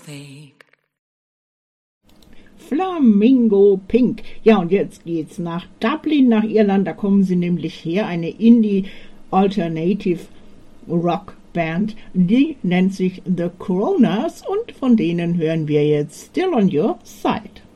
Flamingo Pink. Ja, und jetzt geht's nach Dublin, nach Irland. Da kommen sie nämlich her, eine Indie Alternative Rock Band. Die nennt sich The Coronas und von denen hören wir jetzt Still on Your Side.